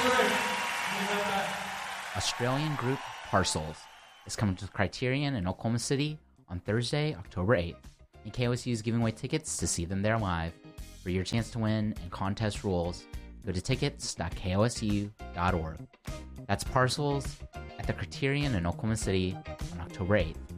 Australian group Parcels is coming to Criterion in Oklahoma City on Thursday, October 8th, and KOSU is giving away tickets to see them there live. For your chance to win and contest rules, go to tickets.kosu.org. That's Parcels at the Criterion in Oklahoma City on October 8th.